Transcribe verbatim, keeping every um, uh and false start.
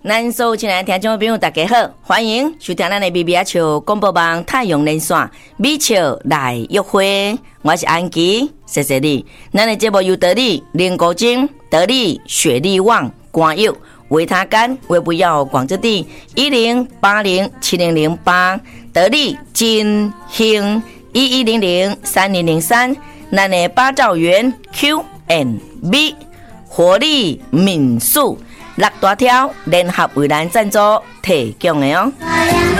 咱所有亲爱的听众朋友大家好，欢迎收听咱的 B B H 广播网太阳连线美笑来约会，我是安琪，谢谢你。咱的节目由得力、林国金、得力、雪力旺、光佑、维他干、维不要广之地一零八零七零零八，得力金兴一一零零三零零三，咱的八兆元 Q and B 活力民宿。六大条联合为咱赞助提供的哦。